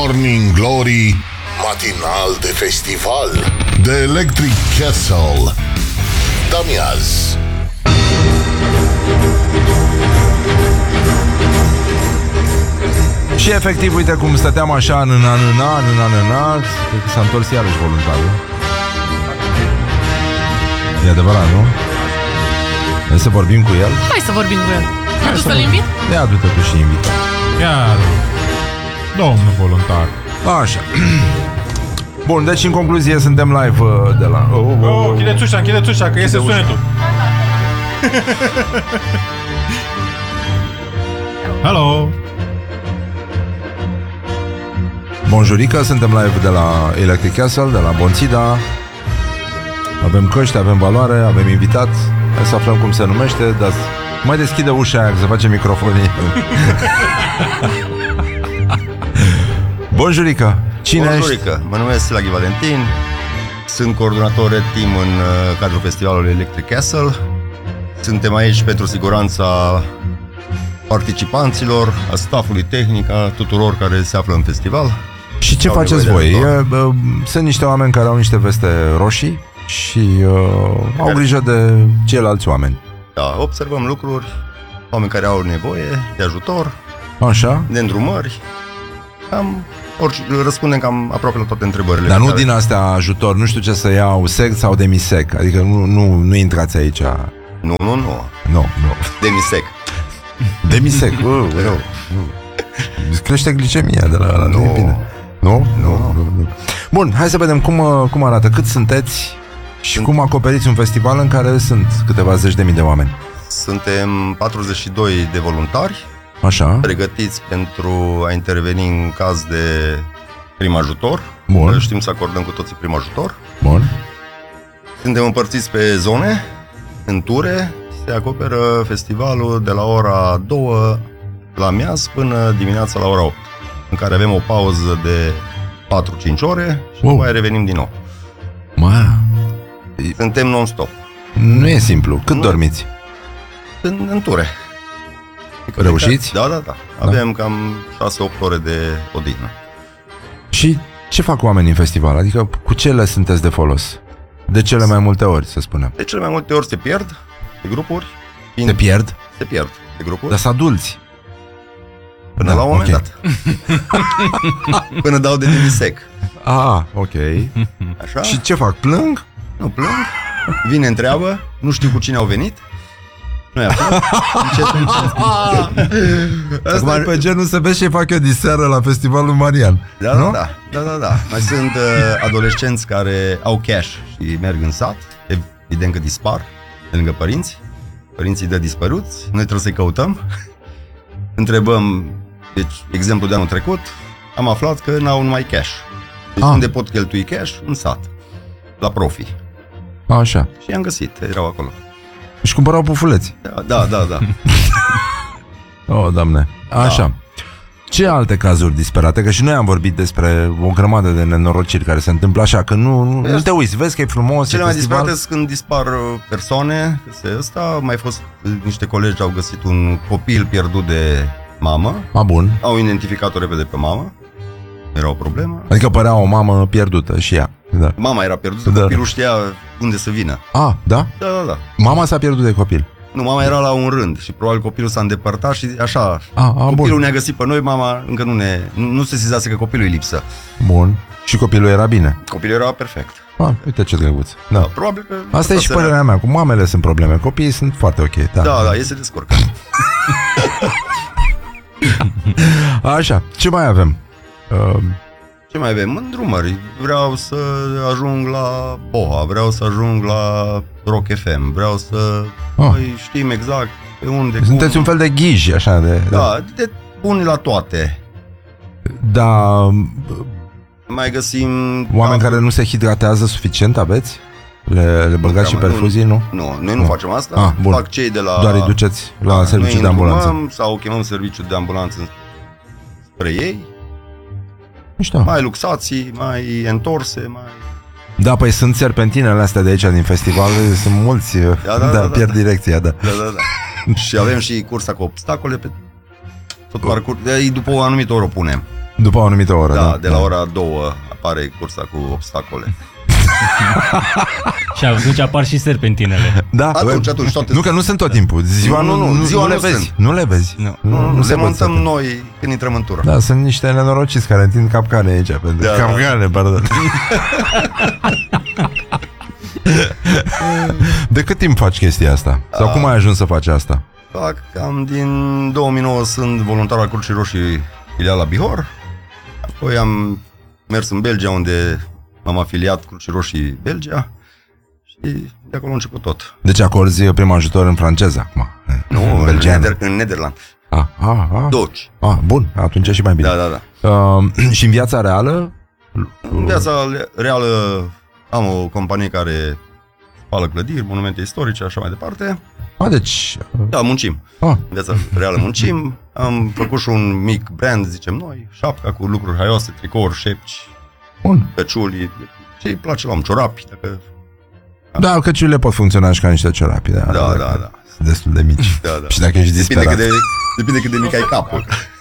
Morning Glory, matinal de festival de Electric Castle. Damiaz. Și efectiv, uite cum stăteam așa în cred că s-a întors iarăși voluntarul. E adevărat, nu? Hai să vorbim cu el? Hai să vorbim cu el. Nu să-l invit? Ia du-te tu și invita. Ia, domnul voluntar. Așa. Bun, deci în concluzie suntem live de la... Închideți ușa, că iese sunetul. Hello. Bonjurică, suntem live de la Electric Castle, de la Bonțida. Avem căști, avem valoare, avem invitat. Hai să aflăm cum se numește, dar mai deschide ușa aia, că se face microfonie. Bonjurică, cine Bonjurică, ești? mă numesc Slaghi Valentin. Sunt coordonator Red Team în cadrul festivalului Electric Castle. Suntem aici pentru siguranța participanților, a staffului tehnic, a tuturor care se află în festival. Și ce faceți voi? Sunt niște oameni care au niște veste roșii și au grijă de ceilalți oameni. Da, observăm lucruri, oameni care au nevoie de ajutor, Așa? de îndrumări. Răspundem cam aproape la toate întrebările. Dar nu din astea ajutor, nu știu ce să iau, sec sau demisec. Adică nu intrați aici. Nu. Nu. Demisec. Demisec. Crește glicemia de la ăla, nu e bine. Nu? Bun, hai să vedem cum arată, cât sunteți și cum acoperiți un festival în care sunt câteva zeci de mii de oameni. Suntem 42 de voluntari. Așa. Pregătiți pentru a interveni în caz de prim ajutor. Bun. Știm să acordăm cu toții prim ajutor. Bun. Suntem împărțiți pe zone, în ture. Se acoperă festivalul de la ora 2 la miaz până dimineața la ora 8, în care avem o pauză de 4-5 ore și mai revenim din nou. Suntem non-stop. Nu e simplu. Cât dormiți? În ture. Reușiți? Da. Avem cam 6-8 ore de odihnă. Și ce fac oamenii în festival? Adică cu ce le sunteți de folos? De cele mai multe ori, să spunem. De cele mai multe ori se pierd de grupuri. Se pierd? Se pierd de grupuri. Dar sunt adulți. Până la un moment dat. Până dau de demisec. Ok. Așa? Și ce fac? Plâng? Nu plâng. Vine întreabă, nu știu cu cine au venit. Nu e așa. Asta e pe genul să vezi ce fac eu diseară la festivalul Marian. Da. Mai sunt adolescenți care au cash și merg în sat. Evident că dispar de lângă părinți. Părinții de dispăruți. Noi trebuie să-i căutăm. Întrebăm, deci, exemplu de anul trecut, am aflat că n-au numai cash. Deci unde pot cheltui cash? În sat. La profi. Așa. Și i-am găsit, erau acolo. Și cumpărau pufuleți. Da. Oh, Doamne. Așa. Da. Ce alte cazuri disperate? Că și noi am vorbit despre o grămadă de nenorociri care se întâmplă așa, că nu te uiți, vezi că e frumos. Cele mai disperate sunt când dispar persoane. Mai fost niște colegi au găsit un copil pierdut de mamă. Bun. Au identificat-o repede pe mamă. Era o problemă. Adică părea o mamă pierdută și ea. Da. Mama era pierdută, copilul știa unde să vină. Da? Da. Mama s-a pierdut de copil. Nu, mama era la un rând și probabil copilul s-a îndepărtat și așa. Copilul bun. Ne-a găsit pe noi, mama încă nu se sesizase că copilul e lipsă. Bun. Și copilul era bine. Copilul era perfect. Uite ce drăguț. Da. Probabil că asta e și părerea mea. Cu mamele sunt probleme. Copiii sunt foarte ok. Da, iese descurcă. Așa. Ce mai avem? Ce mai avem? Îndrumări. Vreau să ajung la Boha, vreau să ajung la Rock FM, vreau să știm exact pe unde. Sunteți un fel de ghiji, așa de... Da, de buni la toate. Da. Mai găsim... Oameni care nu se hidratează suficient, aveți? Le băgați și perfuzii, nu? Nu, noi nu facem asta. Bun. Fac cei de la... Doar îi duceți la serviciul de ambulanță. Sau chemăm serviciul de ambulanță spre ei. Mișto. Mai luxații, mai întorse, mai... Da, păi sunt serpentinele astea de aici din festival, sunt mulți, pierd direcția, da. Și avem și cursa cu obstacole pe tot parcurs, după o anumită oră punem. După o anumită oră, Da, de la ora 2 apare cursa cu obstacole. Și atunci apar și serpentinele. Da, Atunci toate... nu că nu sunt tot timpul. Ziua ziua nu le nu vezi. sunt. Nu le vezi. Nu se le pot montăm să- noi când intrăm în tură. Da, sunt niște nenorociți care întind capcane aici. Da. Capcane, pardon. De cât timp faci chestia asta? Sau cum ai ajuns să faci asta? Fac cam din 2009 sunt voluntar al Crucii Roșii filiala Bihor. Apoi am mers în Belgia, unde m-am afiliat Crucii Roșii Belgia. Și de acolo a început tot. Deci acorzi prim ajutor în franceză acum. Nu, belgean. în Nederland. Dutch. Bun, atunci e și mai bine. Da. Și în viața reală? În viața reală am o companie care spală clădiri, monumente istorice, așa mai departe. Deci... Da, muncim. În viața reală muncim. Am făcut și un mic brand, zicem noi, șapca cu lucruri haioase, tricouri, șepci, Bun. căciuli. Ce îi place la om, ciorapi, dacă... Da, căciurile pot funcționa și ca niște ciorapi. Da. Da. Sunt destul de mici. Da. Și dacă ești disperat. Depinde cât de mic ai capul.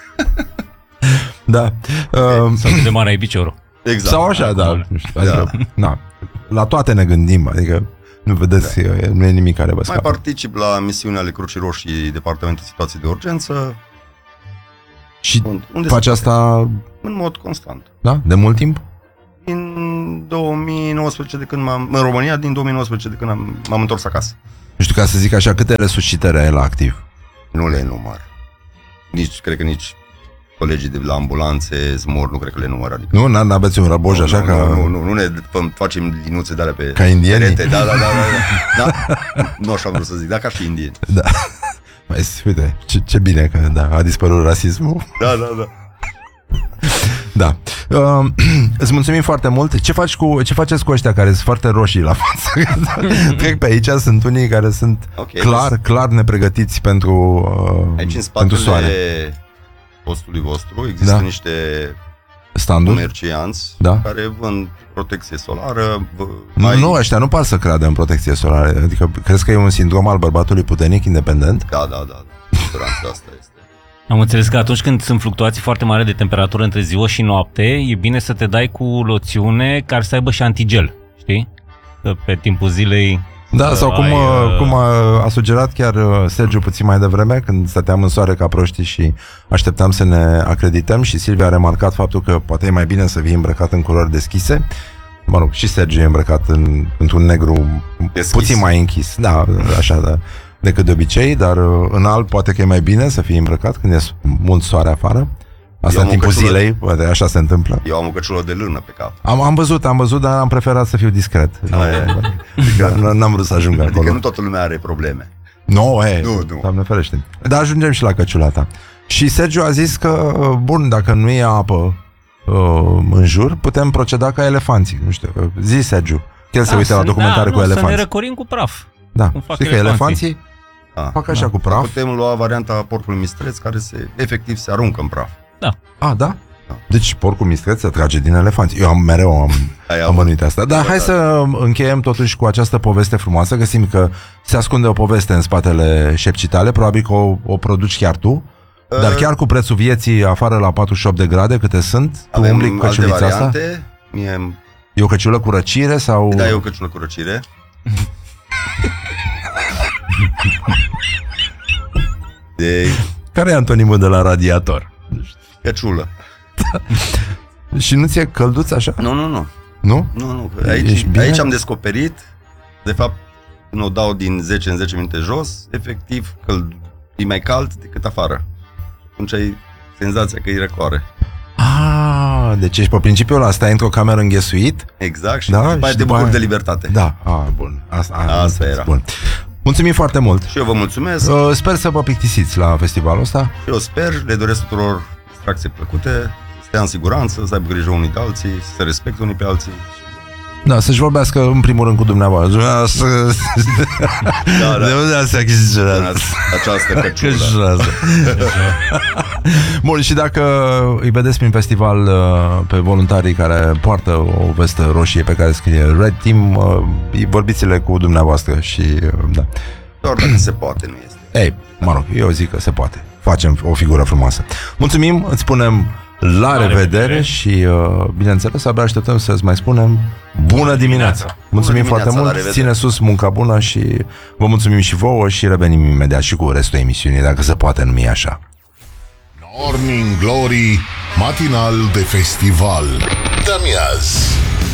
Da. Sau cât de mare ai piciorul. Exact. Sau așa, da. Nu știu, adică, na, la toate ne gândim, adică nu vedeți, nu e nimic care vă Mai scapă. particip la misiunea ale Crucii Roșii, Departamentul Situații de Urgență. Și unde faci asta, în mod constant. da? De mult timp? Din 2019, de când în România, din 2019, de când m-am întors acasă. Nu știu, ca să zic așa, câte resuscitări ai la activ? Nu le număr. Cred că nici colegii de la ambulanțe, zmor, nu cred că le număr. Adică... Nu? N-aveți un răboj așa ca... Nu ne facem linuțe de alea pe... Ca indienii? perete. Da. Nu așa am vrut să zic, da, ca și indieni. Da. Mai, uite, ce bine că a dispărut rasismul. Da. Da. Îți mulțumim foarte mult. Ce faceți cu ăștia care sunt foarte roșii la față? Cred că pe aici sunt unii care sunt clar nepregătiți pentru aici în pentru soare. spatele postului vostru există niște standuri, comercianți care vând protecție solară. Nu, ăștia nu par să creadă în protecție solară. Adică crezi că e un sindrom al bărbatului puternic, independent? Da. Speranța asta este. Am înțeles că atunci când sunt fluctuații foarte mari de temperatură între ziua și noapte, e bine să te dai cu loțiune care să aibă și antigel, știi? Că pe timpul zilei... Da, sau cum a sugerat chiar Sergiu puțin mai devreme, când stăteam în soare ca proștii și așteptam să ne acredităm, și Silvia a remarcat faptul că poate e mai bine să vii îmbrăcat în culori deschise. Mă rog, și Sergiu e îmbrăcat într-un negru puțin mai închis. Da, așa, da, decât de obicei, dar în alb poate că e mai bine să fii îmbrăcat când e mult soare afară. Asta în timpul zilei, poate așa se întâmplă. Eu am o căciulă de lână pe cap. Am văzut, dar am preferat să fiu discret. N-am vrut să ajung acolo. Adică nu toată lumea are probleme. Nu. Doamne ferește. Dar ajungem și la căciula ta. Și Sergiu a zis că, bun, dacă nu e apă în jur, putem proceda ca elefanții. Nu știu, zi Sergiu. El se uită la documentare cu elefanți. Să ne răcorim cu praf. Da, știi că elefanții fac așa cu praf. Putem lua varianta porcului mistreț, care efectiv se aruncă în praf. Da? Deci porcul mistreț se trage din elefanți. Eu mereu am bănuit asta. Dar hai să încheiem totuși cu această poveste frumoasă. Găsim că se ascunde o poveste în spatele șepcii tale. Probabil că o produci chiar tu. Dar chiar cu prețul vieții afară la 48 de grade câte sunt, tu umbli cu căciulița asta? E o căciulă cu răcire sau... Da, e o căciulă cu răcire. Care e antonimul de la radiator? Căciulă. Și nu ți-e călduț așa? Nu. Nu? Nu. Aici am descoperit, de fapt, când o dau din 10 în 10 minute jos, efectiv e mai cald decât afară. Atunci ai senzația că e răcoare. Deci ești pe principiul ăla, stai într-o cameră înghesuit. Exact, și după aia te bucuri de libertate. Da, bun. Asta era. Bun. Mulțumim foarte mult. Și eu vă mulțumesc. Sper să vă plictisiți la festivalul ăsta. Eu sper, le doresc tuturor distracții plăcute, să stea în siguranță, să aibă grijă unii de alții, să se respecte unii pe alții. Da, să-și vorbească în primul rând cu dumneavoastră. Da. De unde asta această căciulă. Bun, și dacă îi vedeți prin festival pe voluntarii care poartă o vestă roșie pe care scrie Red Team, vorbiți-le cu dumneavoastră și da. Doar dacă se poate, nu este. Ei, mă rog, eu zic că se poate. Facem o figură frumoasă. Mulțumim, îți spunem La revedere și, bineînțeles, abia așteptăm să-ți mai spunem bună dimineața! Mulțumim foarte mult, ține sus munca bună și vă mulțumim și vouă și revenim imediat și cu restul emisiunii, dacă se poate numi așa. Morning Glory, matinal de festival. Dă-mi azi!